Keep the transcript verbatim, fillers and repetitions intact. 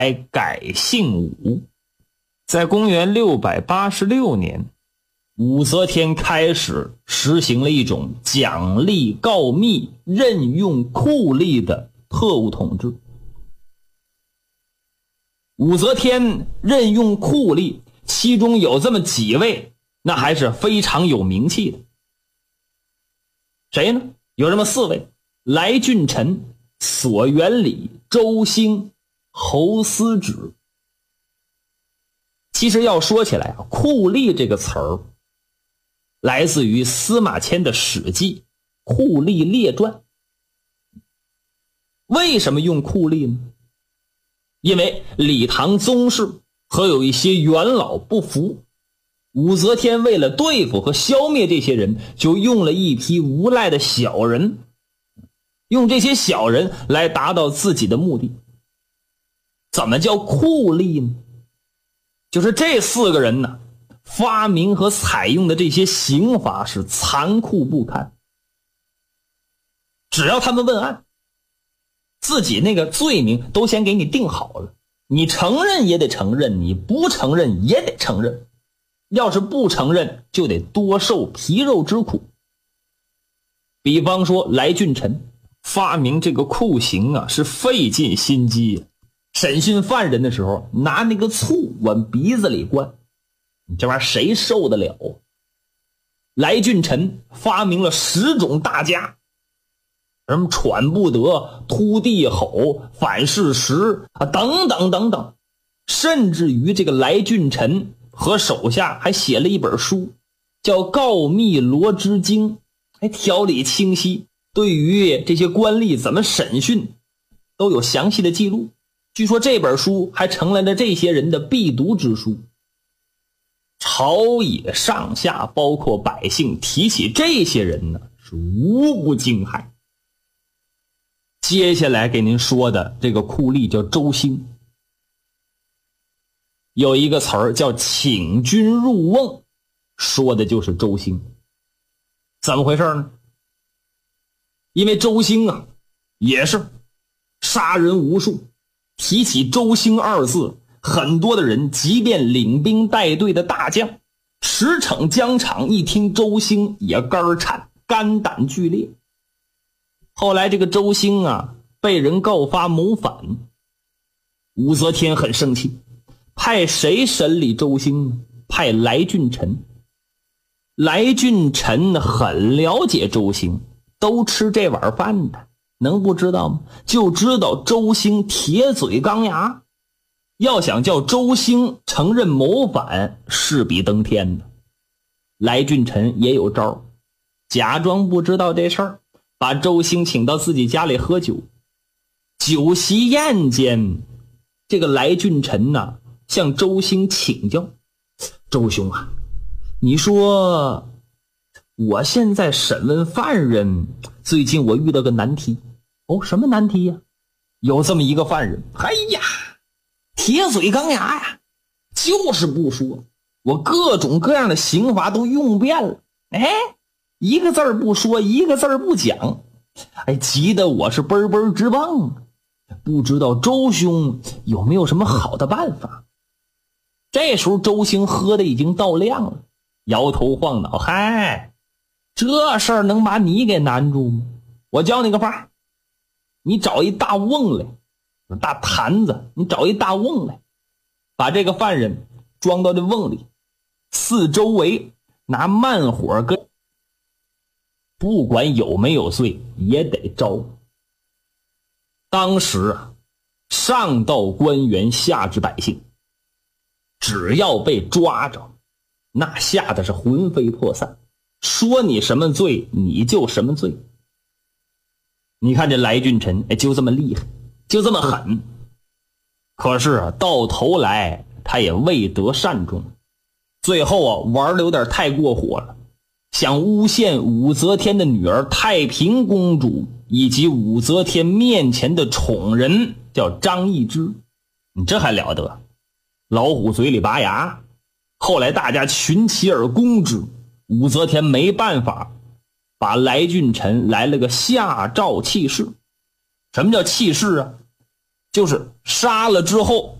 改姓武。在公元六百八十六年，武则天开始实行了一种奖励告密、任用酷吏的特务统治。武则天任用酷吏，其中有这么几位，那还是非常有名气的。谁呢？有这么四位：来俊臣、索元礼、周兴、侯思止。其实要说起来啊，酷吏这个词儿来自于司马迁的《史记·酷吏列传》。为什么用酷吏呢？因为李唐宗室和有一些元老不服，武则天为了对付和消灭这些人，就用了一批无赖的小人，用这些小人来达到自己的目的。怎么叫酷吏呢？就是这四个人呢，发明和采用的这些刑罚是残酷不堪。只要他们问案，自己那个罪名都先给你定好了，你承认也得承认，你不承认也得承认，要是不承认就得多受皮肉之苦。比方说来俊臣发明这个酷刑啊，是费尽心机。审讯犯人的时候，拿那个醋往鼻子里灌，你这玩意儿谁受得了？来俊臣发明了十种大家，什么喘不得、突地吼、反事实啊，等等等等。甚至于这个来俊臣和手下还写了一本书，叫《告密罗织经》，还条理清晰，对于这些官吏怎么审讯都有详细的记录。据说这本书还成了这些人的必读之书。朝野上下包括百姓提起这些人呢，是无不惊骇。接下来给您说的这个酷吏叫周兴，有一个词儿叫请君入瓮，说的就是周兴。怎么回事呢？因为周兴啊也是杀人无数，提起周兴二字，很多的人即便领兵带队的大将，驰骋疆场，一听周兴也肝颤，肝胆俱裂。后来这个周兴啊被人告发谋反，武则天很生气，派谁审理周兴呢？派来俊臣。来俊臣很了解周兴，都吃这碗饭的，能不知道吗？就知道周兴铁嘴钢牙，要想叫周兴承认谋反，势比登天的。来俊臣也有招，假装不知道这事儿，把周兴请到自己家里喝酒。酒席宴间，这个来俊臣呢向周兴请教：周兄啊，你说我现在审问犯人，最近我遇到个难题。哦，什么难题呀？有这么一个犯人，哎呀，铁嘴钢牙呀，就是不说，我各种各样的刑罚都用遍了，哎，一个字儿不说，一个字儿不讲，哎，急得我是奔奔直蹦，不知道周兄有没有什么好的办法？这时候周兴喝的已经到亮了，摇头晃脑，嗨，这事儿能把你给难住吗？我教你个法儿，你找一大瓮来，大坛子，你找一大瓮来，把这个犯人装到这瓮里，四周围拿慢火跟，不管有没有罪也得招。当时啊，上到官员，下至百姓，只要被抓着，那吓得是魂飞魄散，说你什么罪你就什么罪。你看这来俊臣，哎，就这么厉害，就这么狠。可是啊，到头来他也未得善终，最后啊玩的有点太过火了，想诬陷武则天的女儿太平公主以及武则天面前的宠人叫张易之。你这还了得，老虎嘴里拔牙。后来大家群起而攻之，武则天没办法，把来俊臣来了个下诏弃市。什么叫弃市啊？ 就是杀了之后